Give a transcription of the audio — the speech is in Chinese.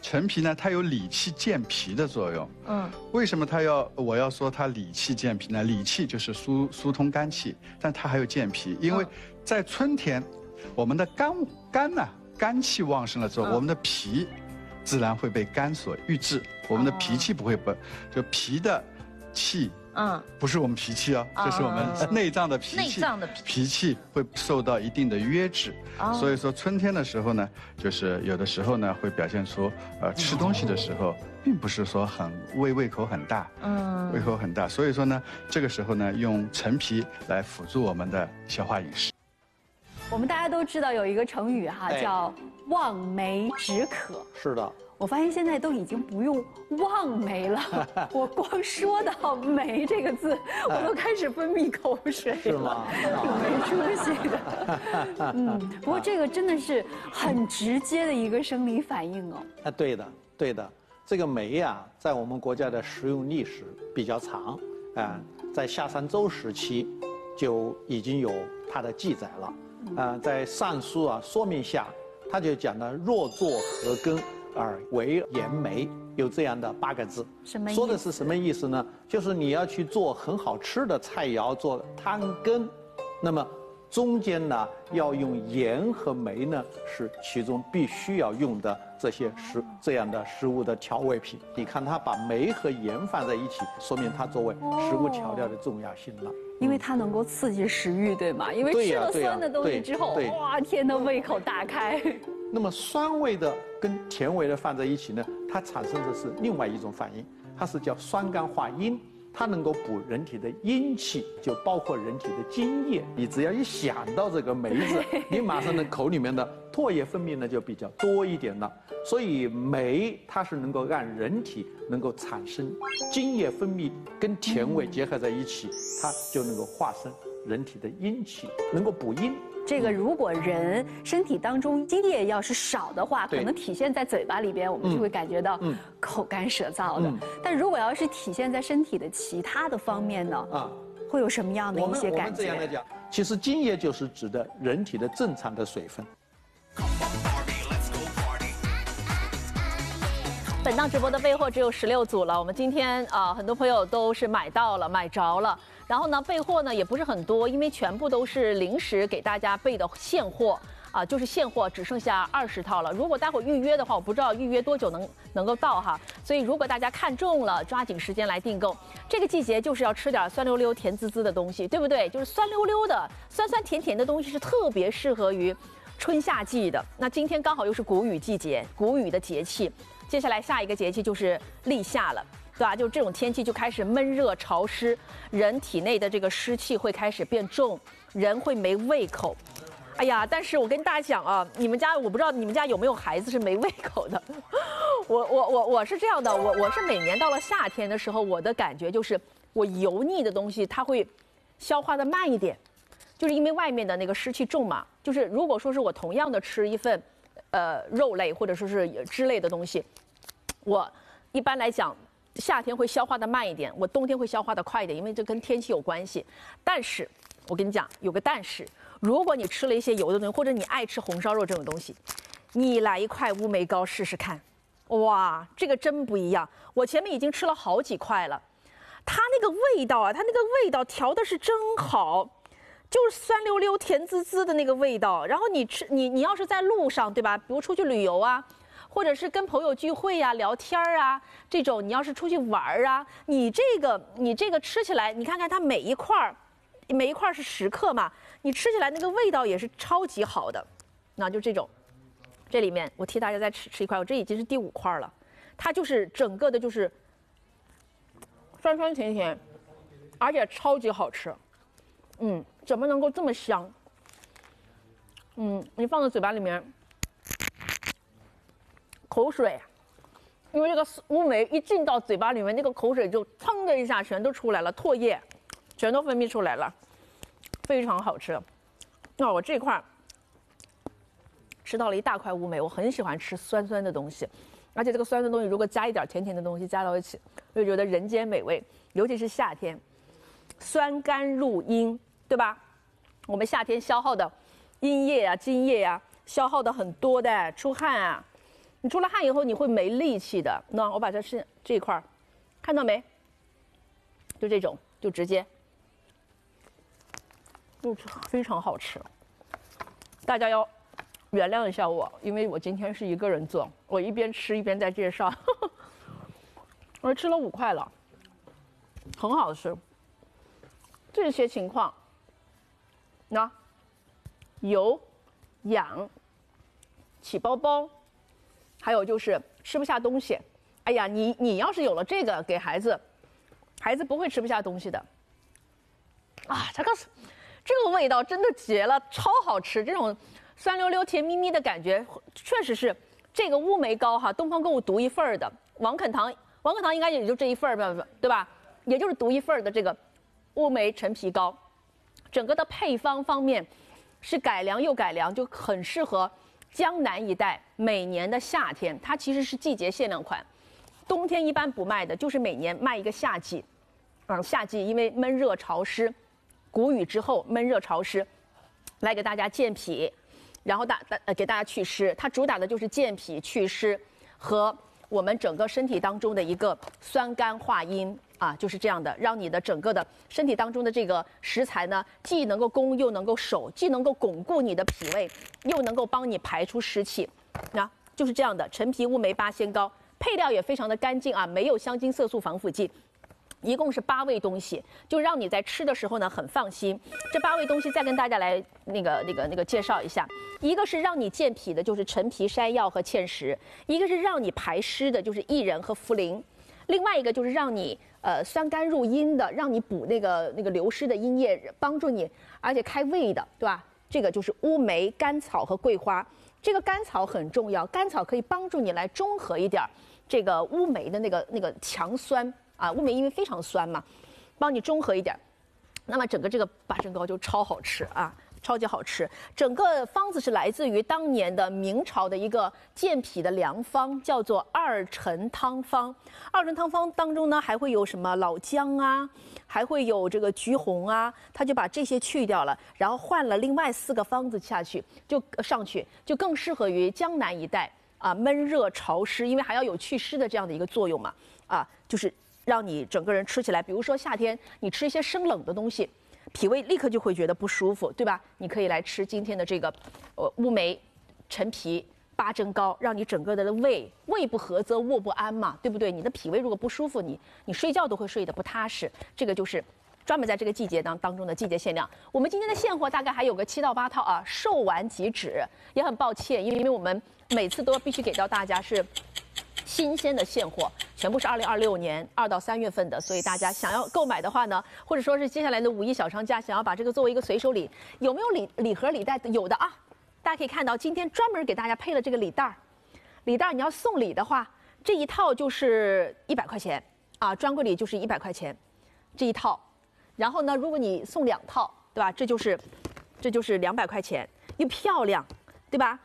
陈皮呢，它有理气健脾的作用。为什么我要说它理气健脾呢？理气就是疏通肝气，但它还有健脾，因为在春天，我们的肝气旺盛了之后，我们的脾自然会被肝所郁滞，我们的脾气不会就脾的气。不是我们脾气哦，这是我们内脏的脾气。脾气会受到一定的约制，所以说春天的时候呢，就是有的时候呢会表现出吃东西的时候，并不是说胃口很大，胃口很大，所以说呢，这个时候呢，用陈皮来辅助我们的消化饮食。 我们大家都知道有一个成语哈，叫望梅止渴。 是的。 我发现现在都已经不用望梅了，我光说到梅这个字，我都开始分泌口水了， 是吗？ 没出息的。不过这个真的是很直接的一个生理反应哦。 对的，对的。这个梅呀，在我们国家的食用历史比较长，在夏商周时期就已经有它的记载了。在《尚书》说明下，他就讲了若作何根。为言梅，有这样的8个字，说的是什么意思呢？就是你要去做很好吃的菜肴，做汤羹，那么中间呢要用盐和梅呢是其中必须要用的这样的食物的调味品。你看它把梅和盐放在一起，说明它作为食物调料的重要性了。 因为它能够刺激食欲，对吗？因为吃了酸的东西之后，哇，天呐，胃口大开。 那么酸味的跟甜味的放在一起呢，它产生的是另外一种反应，它是叫酸甘化阴，它能够补人体的阴气，就包括人体的津液。你只要一想到这个梅子，你马上的口里面的唾液分泌呢就比较多一点了。所以梅它是能够让人体能够产生津液分泌跟甜味结合在一起，它就能够化生人体的阴气，能够补阴。 这个如果人身体当中津液要是少的话，可能体现在嘴巴里边，我们就会感觉到口干舌燥的。但如果要是体现在身体的其他的方面呢，会有什么样的一些感觉？ 我们这样来讲，其实津液就是指的人体的正常的水分。 本档直播的备货只有16组了，我们今天很多朋友都是买着了。然后呢，备货呢也不是很多，因为全部都是临时给大家备的现货就是现货，只剩下20套了。如果待会儿预约的话，我不知道预约多久能够到哈。所以如果大家看中了，抓紧时间来订购。这个季节就是要吃点酸溜溜、甜滋滋的东西，对不对？就是酸溜溜的、酸酸甜甜的东西是特别适合于春夏季的。那今天刚好又是谷雨季节，谷雨的节气，接下来下一个节气就是立夏了。对吧？就这种天气就开始闷热潮湿，人体内的这个湿气会开始变重，人会没胃口。哎呀，但是我跟大家讲啊，你们家我不知道你们家有没有孩子是没胃口的。我是这样的，我是每年到了夏天的时候，我的感觉就是我油腻的东西它会消化的慢一点，就是因为外面的那个湿气重嘛。就是如果说是我同样的吃一份肉类或者说是汁类的东西，我一般来讲。夏天会消化的慢一点，我冬天会消化的快一点，因为这跟天气有关系。但是，我跟你讲，有个但是，如果你吃了一些油的东西，或者你爱吃红烧肉这种东西，你来一块乌梅糕试试看，哇，这个真不一样。我前面已经吃了好几块了，它那个味道它那个味道调的是真好，就是酸溜溜、甜滋滋的那个味道。然后你要是在路上，对吧？比如出去旅游或者是跟朋友聚会聊天这种你要是出去玩你这个吃起来，你看看它每一块是10克嘛，你吃起来那个味道也是超级好的。那就这种，这里面我替大家再吃一块，我这已经是第5块了，它就是整个的就是酸酸甜甜，而且超级好吃。怎么能够这么香？你放在嘴巴里面。口水，因为这个乌梅一进到嘴巴里面，那个口水就噌的一下全都出来了，唾液全都分泌出来了，非常好吃。那我这块吃到了一大块乌梅，我很喜欢吃酸酸的东西，而且这个酸的东西如果加一点甜甜的东西加到一起，就觉得人间美味。尤其是夏天，酸甘入阴，对吧？我们夏天消耗的阴液津液消耗的很多的，出汗你出了汗以后你会没力气的。那我把这一块，看到没？就这种，就直接，非常好吃。大家要原谅一下我，因为我今天是一个人做，我一边吃一边在介绍。我吃了5块了，很好吃。这些情况，那有痒、起包包，还有就是吃不下东西。哎呀，你要是有了这个给孩子，孩子不会吃不下东西的。啊，这个味道真的绝了，超好吃！这种酸溜溜、甜咪咪的感觉，确实是这个乌梅糕哈，东方购物独一份的。王肯堂应该也就这一份吧，对吧？也就是独一份的这个乌梅陈皮糕，整个的配方方面是改良又改良，就很适合江南一带每年的夏天。它其实是季节限量款，冬天一般不卖的，就是每年卖一个夏季。夏季因为闷热潮湿，谷雨之后闷热潮湿，来给大家健脾，然后给大家祛湿。它主打的就是健脾祛湿和我们整个身体当中的一个酸甘化阴啊，就是这样的，让你的整个的身体当中的这个食材呢，既能够攻又能够守，既能够巩固你的脾胃，又能够帮你排出湿气。那就是这样的陈皮乌梅八仙糕，配料也非常的干净啊，没有香精、色素、防腐剂。一共是8味东西，就让你在吃的时候呢很放心。这8味东西再跟大家来那个介绍一下，一个是让你健脾的，就是陈皮、山药和芡实；一个是让你排湿的，就是薏仁和茯苓；另外一个就是让你酸甘入阴的，让你补那个流失的阴液，帮助你而且开胃的，对吧？这个就是乌梅、甘草和桂花。这个甘草很重要，甘草可以帮助你来中和一点这个乌梅的那个强酸。啊，乌梅因为非常酸嘛，帮你中和一点，那么整个这个八珍糕就超好吃啊，超级好吃。整个方子是来自于当年的明朝的一个健脾的良方，叫做二陈汤方。二陈汤方当中呢，还会有什么老姜啊，还会有这个橘红啊，他就把这些去掉了，然后换了另外4个方子上去，就更适合于江南一带啊，闷热潮湿，因为还要有祛湿的这样的一个作用嘛，啊，就是让你整个人吃起来，比如说夏天你吃一些生冷的东西，脾胃立刻就会觉得不舒服，对吧？你可以来吃今天的这个乌梅陈皮八珍糕，让你整个的胃不和则卧不安嘛，对不对？你的脾胃如果不舒服，你睡觉都会睡得不踏实。这个就是专门在这个季节当中的季节限量。我们今天的现货大概还有个7到8套啊，售完即止。也很抱歉，因为我们每次都必须给到大家是新鲜的现货，全部是2026年2到3月份的，所以大家想要购买的话呢，或者说是接下来的5一小长假，想要把这个作为一个随手礼，有没有礼盒礼袋？有的啊，大家可以看到，今天专门给大家配了这个礼袋。礼袋你要送礼的话，这一套就是100块钱啊，专柜礼就是100块钱，这一套。然后呢，如果你送2套，对吧？这就是200块钱，又漂亮，对吧？